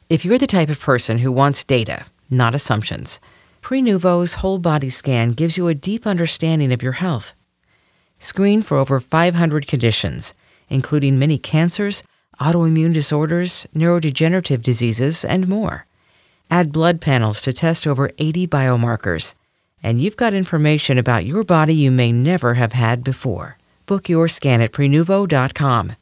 If you're the type of person who wants data, not assumptions, Prenuvo's whole body scan gives you a deep understanding of your health. Screen for over 500 conditions, including many cancers, autoimmune disorders, neurodegenerative diseases, and more. Add blood panels to test over 80 biomarkers, and you've got information about your body you may never have had before. Book your scan at Prenuvo.com.